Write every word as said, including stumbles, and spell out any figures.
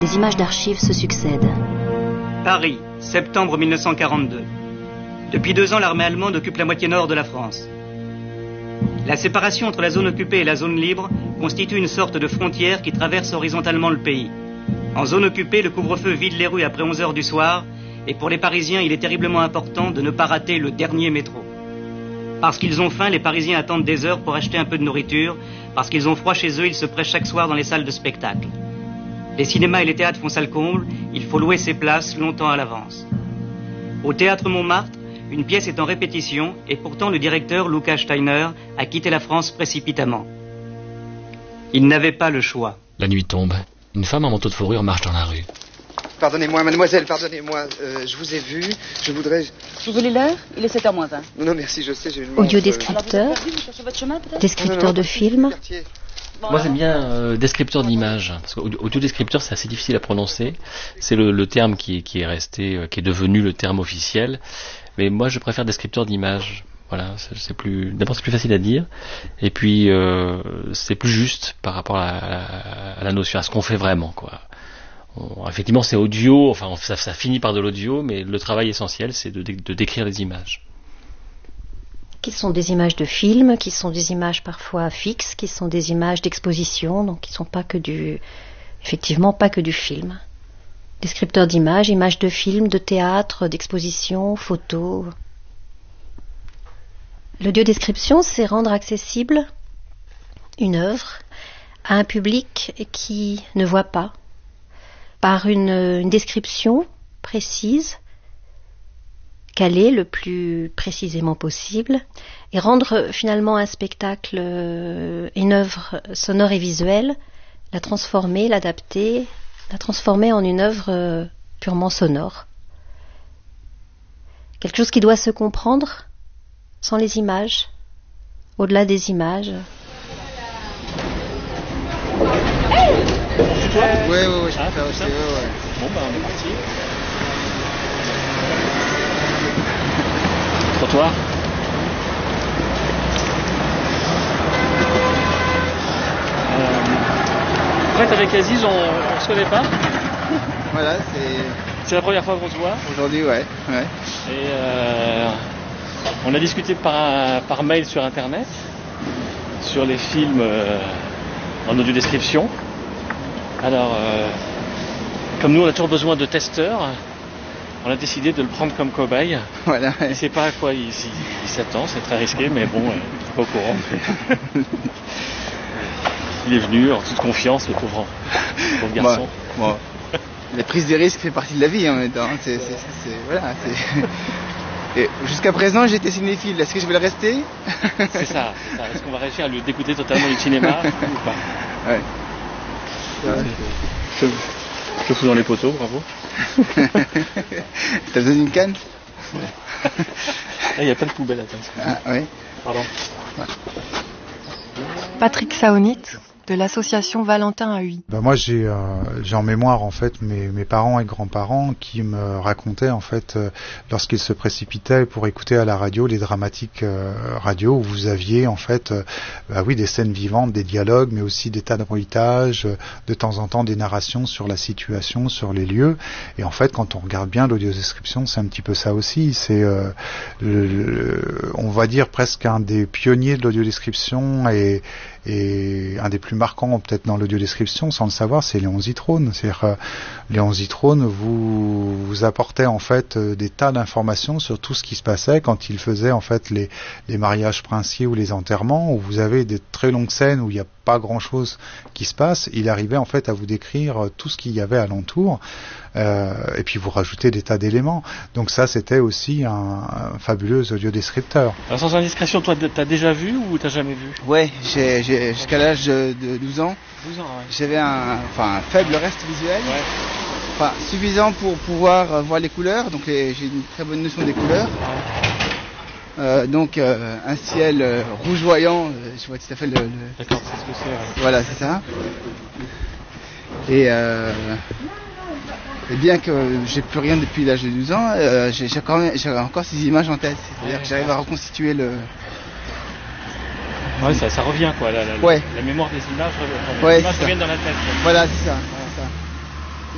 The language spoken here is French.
Les images d'archives se succèdent. Paris, septembre mille neuf cent quarante-deux. Depuis deux ans, l'armée allemande occupe la moitié nord de la France. La séparation entre la zone occupée et la zone libre constitue une sorte de frontière qui traverse horizontalement le pays. En zone occupée, le couvre-feu vide les rues après onze heures du soir, et pour les Parisiens, il est terriblement important de ne pas rater le dernier métro. Parce qu'ils ont faim, les Parisiens attendent des heures pour acheter un peu de nourriture. Parce qu'ils ont froid chez eux, ils se pressent chaque soir dans les salles de spectacle. Les cinémas et les théâtres font salle comble, il faut louer ses places longtemps à l'avance. Au théâtre Montmartre, une pièce est en répétition et pourtant le directeur, Lukas Steiner, a quitté la France précipitamment. Il n'avait pas le choix. La nuit tombe. Une femme en manteau de fourrure marche dans la rue. Pardonnez-moi, mademoiselle, pardonnez-moi. Euh, je vous ai vu, je voudrais... Vous voulez l'heure? Il est sept heures moins vingt. Non, non, merci, je sais, j'ai une montre. Audiodescripteur, descripteur de films. Moi j'aime bien euh, descripteur d'image, parce qu'audiodescripteur c'est assez difficile à prononcer, c'est le, le terme qui est, qui est resté, euh, qui est devenu le terme officiel, mais moi je préfère descripteur d'image, voilà, c'est, c'est plus, d'abord c'est plus facile à dire, et puis euh, c'est plus juste par rapport à, à, à la notion, à ce qu'on fait vraiment, quoi. On, effectivement c'est audio, enfin ça, ça finit par de l'audio, mais le travail essentiel c'est de, de décrire les images. Qui sont des images de films, qui sont des images parfois fixes, qui sont des images d'exposition, donc qui ne sont pas que du, effectivement pas que du film. Descripteurs d'images, images de films, de théâtre, d'exposition, photos. L'audiodescription, c'est rendre accessible une œuvre à un public qui ne voit pas, par une, une description précise, calée le plus précisément possible, et rendre finalement un spectacle, une œuvre sonore et visuelle, la transformer, l'adapter, la transformer en une œuvre purement sonore. Quelque chose qui doit se comprendre sans les images, au-delà des images. Oui, oui, oui, je peux faire aussi. Ouais, ouais. Bon, ben on est parti. Trottoir. Euh, en fait, avec Aziz, on ne se connaît pas. Voilà, c'est... C'est la première fois qu'on se voit. Aujourd'hui, ouais. ouais. Et euh, on a discuté par, par mail sur Internet, sur les films euh, en audio-description. Alors, euh, comme nous, on a toujours besoin de testeurs, on a décidé de le prendre comme cobaye. Voilà. Ouais. Il ne sait pas à quoi il, il, il s'attend, c'est très risqué, mais bon, euh, il n'est pas au courant. Il est venu en toute confiance, le pauvre, le pauvre garçon. Bon, bon. La prise de risque fait partie de la vie en même temps. C'est, c'est, c'est, c'est, voilà, c'est... Et jusqu'à présent, j'étais cinéphile. Est-ce que je vais le rester? C'est ça, c'est ça. Est-ce qu'on va réussir à le dégoûter totalement du cinéma ou pas? Ouais. Ouais. Je, je fous dans les poteaux, bravo. T'as besoin d'une canne? Il y a plein de poubelles à terre. Ah, oui. Pardon. Ouais. Patrick Saonit, de l'association Valentin à Huy. Ben moi j'ai euh, j'ai en mémoire en fait mes mes parents et grands-parents qui me racontaient en fait euh, lorsqu'ils se précipitaient pour écouter à la radio les dramatiques euh, radio où vous aviez en fait euh, bah oui des scènes vivantes, des dialogues, mais aussi des tas de bruitages, euh, de temps en temps des narrations sur la situation, sur les lieux. Et en fait quand on regarde bien l'audiodescription, c'est un petit peu ça aussi. C'est euh, le, le, on va dire presque un des pionniers de l'audiodescription et et un des plus marquants peut-être dans l'audiodescription sans le savoir, c'est Léon Zitrone. C'est-à-dire euh, Léon Zitrone vous, vous apportait en fait euh, des tas d'informations sur tout ce qui se passait quand il faisait en fait les, les mariages princiers ou les enterrements où vous avez des très longues scènes où il n'y a pas grand-chose qui se passe. Il arrivait en fait à vous décrire tout ce qu'il y avait alentour euh, et puis vous rajoutez des tas d'éléments. Donc ça c'était aussi un, un fabuleux audiodescripteur. Alors sans indiscrétion, toi t'as déjà vu ou t'as jamais vu? Ouais, j'ai, j'ai, jusqu'à l'âge de douze ans, douze ans, ouais. J'avais un, enfin, un faible reste visuel, ouais. Enfin, suffisant pour pouvoir voir les couleurs, donc les, j'ai une très bonne notion des couleurs. Ouais. Euh, donc euh, un ciel euh, rougeoyant, euh, je vois tout à fait le... le... D'accord, c'est ce que c'est. Ouais. Voilà, c'est ça. Et, euh, et bien que j'ai plus rien depuis l'âge de douze ans, euh, j'ai, j'ai, encore, j'ai encore ces images en tête. C'est-à-dire ouais, que j'arrive à reconstituer le... Ouais, ça, ça revient quoi, la, la, ouais. la mémoire des images, ouais, les images reviennent dans la tête. Quoi. Voilà, c'est ça.